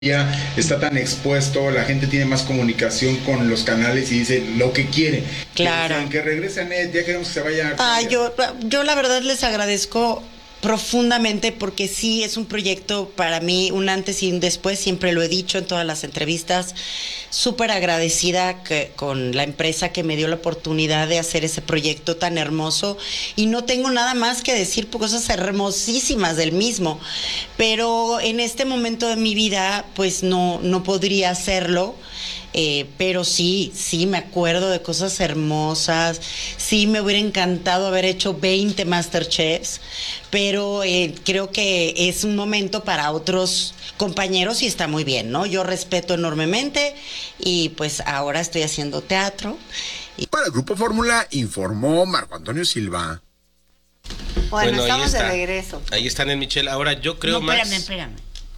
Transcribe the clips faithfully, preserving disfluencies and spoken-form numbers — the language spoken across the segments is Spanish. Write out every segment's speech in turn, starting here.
está tan expuesto, la gente tiene más comunicación con los canales y dice lo que quiere. Claro. Que, que regrese a Net, ya queremos que se vaya. Ah, yo, yo la verdad les agradezco profundamente porque sí es un proyecto para mí, un antes y un después, siempre lo he dicho en todas las entrevistas, súper agradecida que, con la empresa que me dio la oportunidad de hacer ese proyecto tan hermoso y no tengo nada más que decir por cosas hermosísimas del mismo, pero en este momento de mi vida pues no, no podría hacerlo. Eh, pero sí, sí me acuerdo de cosas hermosas, sí me hubiera encantado haber hecho veinte Masterchefs, pero eh, creo que es un momento para otros compañeros y está muy bien, ¿no? Yo respeto enormemente y pues ahora estoy haciendo teatro. Y... Para el Grupo Fórmula informó Marco Antonio Silva. Bueno, Bueno, estamos ahí está. de regreso. Ahí están en Michelle. Ahora yo creo no, más... espérame, espérame.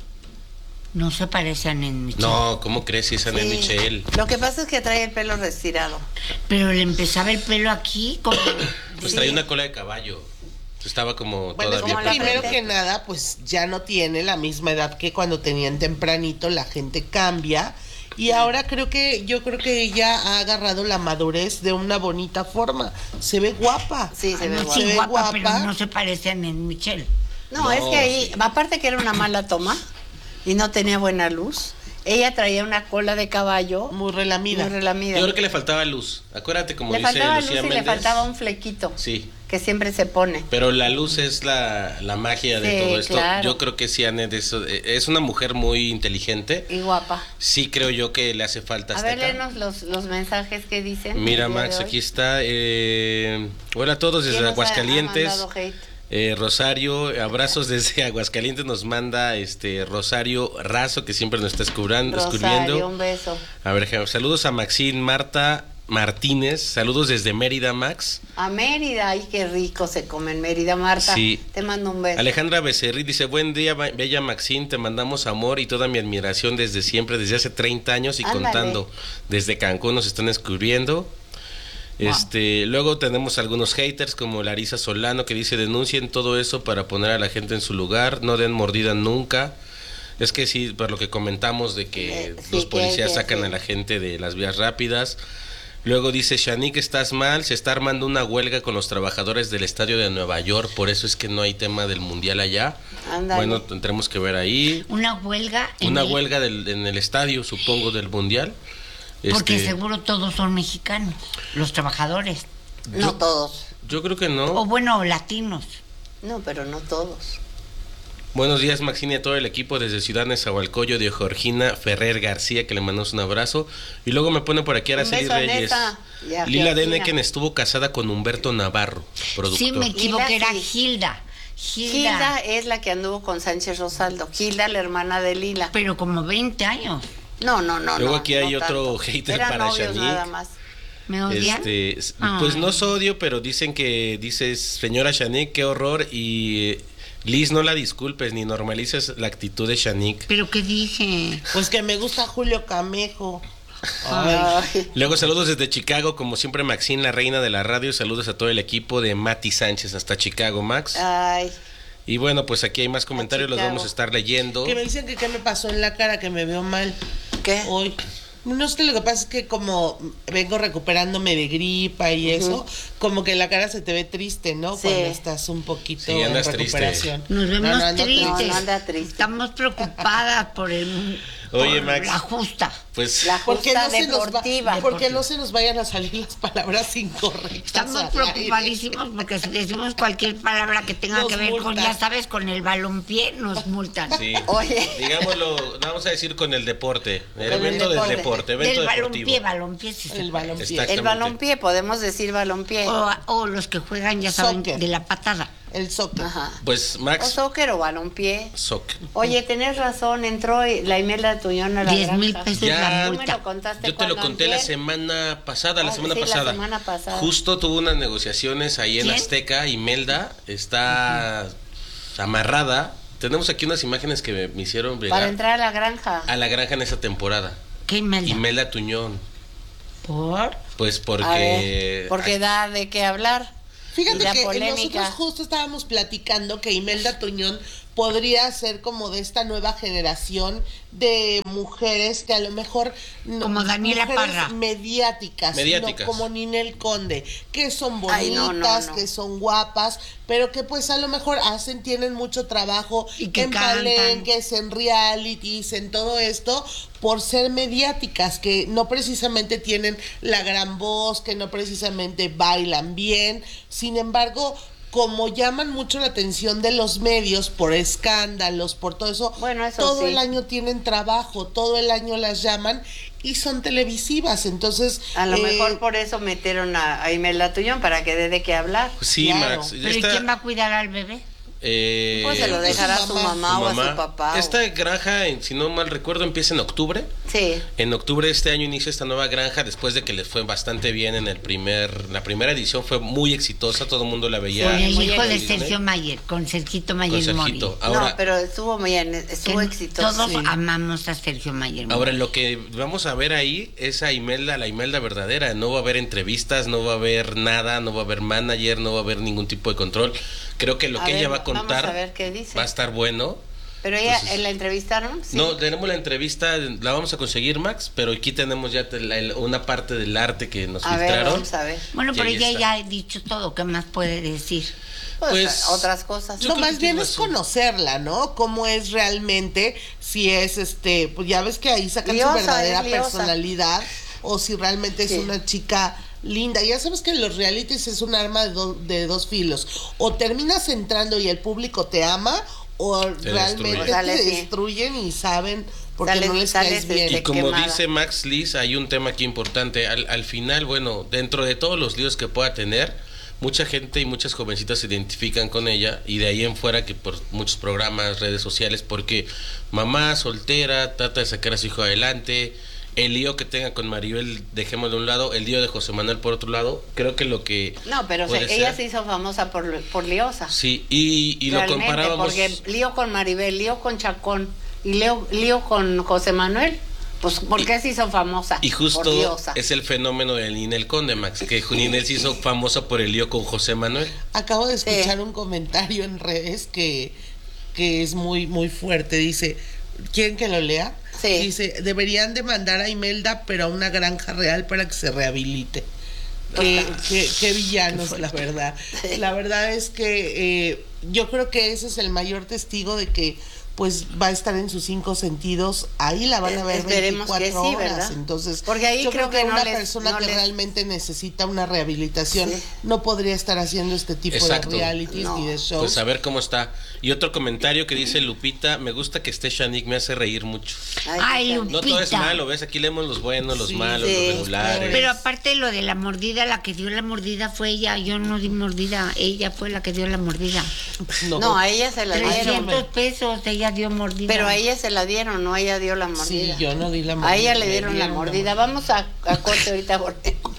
No se parecen en Michelle. No, ¿cómo crees si es Anne Sí. Michelle? Lo que pasa es que trae el pelo retirado. Pero le empezaba el pelo aquí como... Pues Sí. traía una cola de caballo. Estaba como Bueno, es todavía... que la primero frente. que nada, pues ya no tiene la misma edad que cuando tenían tempranito, la gente cambia. Y ahora creo que, yo creo que ella ha agarrado la madurez de una bonita forma. Se ve guapa. Sí, se Ah, ve no, guapa. sí, Se ve guapa, guapa. pero no se parecen en Michelle. No, No, es que ahí, sí. aparte que era una mala toma y no tenía buena luz, ella traía una cola de caballo Muy relamida. muy relamida. Yo creo que le faltaba luz. Acuérdate como le dice faltaba luz Lucía y le Méndez. faltaba un flequito Sí. que siempre se pone. Pero la luz es la, la magia de Sí, todo esto. claro. Yo creo que sí, Anne es, es una mujer muy inteligente. Y guapa. Sí creo yo que le hace falta A hasta ver, acá. léenos los, los mensajes que dicen. Mira, el día Max, de hoy. aquí está. Eh, hola a todos desde ¿Quién nos ha- Aguascalientes. ha mandado hate? Eh, Rosario, abrazos desde Aguascalientes nos manda este Rosario Razo, que siempre nos está escubrando, Rosario, escribiendo. un beso. A ver, saludos a Maxine Marta Martínez, saludos desde Mérida, Max. A Mérida, ay, qué rico se come en Mérida, Marta. Sí. Te mando un beso. Alejandra Becerril dice, buen día, ba- bella Maxine, te mandamos amor y toda mi admiración desde siempre, desde hace treinta años y Ándale. contando. Desde Cancún nos están descubriendo. Este, luego tenemos algunos haters como Larisa Solano que dice, denuncien todo eso para poner a la gente en su lugar, no den mordida nunca. Es que sí, por lo que comentamos de que Eh, sí, los que policías hay que- sacan sí. a la gente de las vías rápidas. Luego dice, Shanique, estás mal, se está armando una huelga con los trabajadores del estadio de Nueva York, por eso es que no hay tema del mundial allá. Ándale. Bueno, tendremos que ver ahí. Una huelga. en Una el- huelga del, en el estadio, supongo, del mundial. Porque Este, seguro todos son mexicanos, los trabajadores. No todos. yo creo que no. O bueno, latinos. No, pero no todos. Buenos días, Maxine, a todo el equipo desde Ciudad Nezahualcóyotl de Georgina Ferrer García, que le mandamos un abrazo. Y luego me pone por aquí Un Araceli beso a Reyes. Nesa y a Lila Georgina. Deneken estuvo casada con Humberto Navarro, productor. Sí, me equivoqué, Hilda, era sí. Gilda. Gilda. Hilda es la que anduvo con Sánchez Rosaldo. Hilda, la hermana de Lila. Pero como veinte años. No, no, no. Luego no, aquí hay no otro tanto. hater Eran para novios Shanique. nada más. ¿Me odian? Este, s- Ay. pues no odio, pero dicen que dices, señora Shanique, qué horror. Y eh, Liz, no la disculpes ni normalices la actitud de Shanique. ¿Pero qué dije? Pues que me gusta Julio Camejo. Ay. Ay. Luego saludos desde Chicago, como siempre Maxine, la reina de la radio. Saludos a todo el equipo de Mati Sánchez hasta Chicago, Max. Ay. Y bueno, pues aquí hay más comentarios, los Chicago. vamos a estar leyendo. Que me dicen que qué me pasó en la cara, que me veo mal ¿Qué? hoy. No es que lo que pasa es que como vengo recuperándome de gripa y eso, como que la cara se te ve triste, ¿no? Sí. Cuando estás un poquito Sí, en andas triste. recuperación. Nos vemos No, no, ando tristes. No, no anda triste. Estamos preocupadas por el. Oye, por Max. la justa. Pues La ¿Por qué, justa no se nos va- deportiva. por qué no se nos vayan a salir las palabras incorrectas? Estamos al preocupadísimos porque si decimos cualquier palabra que tenga Nos que ver con, multan. ya sabes, con el balompié, nos multan. sí. Oye. Digámoslo, vamos a decir con el deporte. El Con el evento del deporte. deporte, evento Del deportivo. balompié, balompié sí se El puede. balompié. Exacto. El balompié, podemos decir balompié. O, o los que juegan, ya saben, Soccer. de la patada. El soccer. Ajá. Pues O Max, soccer o balompié. Soc. Oye, tenés razón, entró la Imelda Tuñón a la Diez mil granja. pesos Ya. la Tú me multa. lo contaste Yo te lo cuando conté la antier. semana pasada, la Ah, semana sí, la pasada. semana pasada. Justo tuvo unas negociaciones ahí en ¿Quién? Azteca. Imelda está amarrada. Tenemos aquí unas imágenes que me, me hicieron Para llegar entrar a la granja. a la granja en esa temporada. ¿Qué Imelda? Imelda Tuñón. ¿Por? Pues A porque... ver, porque da de qué hablar. Fíjate La que polémica. nosotros justo estábamos platicando que Imelda Tuñón podría ser como de esta nueva generación de mujeres que a lo mejor no, como Daniela mujeres Parra, mediáticas, mediáticas. No como Ninel Conde, que son bonitas, Ay, no, no, no. que son guapas, pero que pues a lo mejor hacen, tienen mucho trabajo Y que en cantan. palenques, en realities, en todo esto, por ser mediáticas, que no precisamente tienen la gran voz, que no precisamente bailan bien, sin embargo, como llaman mucho la atención de los medios por escándalos, por todo eso, Bueno, eso todo sí. el año tienen trabajo, todo el año las llaman y son televisivas, entonces... A lo eh, mejor por eso metieron a, a Imelda Tuñón para que dé de qué hablar. Sí, Claro. Max. pero ¿y esta- quién va a cuidar al bebé? eh, Pues se lo de- dejará a su su mamá. mamá, su o a mamá. su papá. o- Esta granja, en- si no mal recuerdo, empieza en octubre. Sí. En octubre de este año inicia esta nueva granja después de que les fue bastante bien en el primer, la primera edición fue muy exitosa, todo el mundo la veía. Con el muy hijo de Disney, Sergio Mayer, con Sergito con Mayer Mori. Sergito. Ahora, no, pero estuvo muy bien, estuvo Que exitoso. Todos Sí. amamos a Sergio Mayer Mori. ahora lo que vamos a ver ahí es a Imelda, la Imelda verdadera. No va a haber entrevistas, no va a haber nada, no va a haber manager, no va a haber ningún tipo de control. Creo que lo A que ver, ella va a vamos contar a ver qué dice. va a estar bueno. Pero ella, Entonces- ¿la entrevistaron? Sí. No, tenemos la entrevista, la vamos a conseguir, Max, pero aquí tenemos ya te- la- una parte del arte que nos A ver, filtraron. vamos a ver. Bueno, Y pero ahí ella está. ya ha dicho todo, ¿qué más puede decir? Pues, Pues, otras cosas. yo No, creo más que bien tienes es razón. conocerla, ¿no? Cómo es realmente, si es este, pues ya ves que ahí sacan Liosa, su verdadera es liosa. personalidad, o si realmente Sí. es una chica linda. Ya sabes que en los realities es un arma de, do- de dos filos. O terminas entrando y el público te ama, o realmente destruye. te Sales bien. destruyen y saben porque Sales- no les sales caes bien. Y este, como quemada. dice Max Liz, hay un tema aquí importante. Al, al final, bueno, dentro de todos los líos que pueda tener, mucha gente y muchas jovencitas se identifican con ella y de ahí en fuera que por muchos programas, redes sociales, porque mamá soltera, trata de sacar a su hijo adelante, el lío que tenga con Maribel, dejémoslo de un lado, el lío de José Manuel por otro lado, creo que lo que... No, pero puede se- ella ser- se hizo famosa por, por liosa. Sí, y, y lo Realmente, comparábamos... Porque lío con Maribel, lío con Chacón y lío, lío con José Manuel. Pues, ¿por qué se hizo famosa? Y Por justo liosa. es el fenómeno de Ninel Conde, Max, que Ninel se hizo famosa por el lío con José Manuel. Acabo de Sí. escuchar un comentario en redes que, que es muy, muy fuerte. Dice, ¿quieren que lo lea? Sí. Dice, deberían demandar a Imelda, pero a una granja real para que se rehabilite. Qué, qué, qué villanos, la verdad. Sí. La verdad es que eh, yo creo que ese es el mayor testigo de que pues va a estar en sus cinco sentidos, ahí la van a ver Esperemos que veinticuatro sí, horas, ¿verdad? entonces Porque ahí yo creo creo que, que no una les- persona no que les- realmente necesita una rehabilitación Sí. no podría estar haciendo este tipo Exacto. de realities No. ni de shows. Pues a ver cómo está. Y otro comentario que dice Lupita, me gusta que esté Shanique, me hace reír mucho. Ay, sí, Lupita. No todo es malo, ¿ves? Aquí leemos los buenos, los Sí, malos, sí, los regulares. Pero aparte lo de la mordida, la que dio la mordida fue ella, yo no di mordida, ella fue la que dio la mordida. No, a ella se la dieron. trescientos pesos, ella dio mordida. Pero a ella se la dieron, no, ella dio la Sí, mordida. yo no di la mordida. A ella le me dieron la dieron mordida. Vamos a, a corte ahorita, volvemos.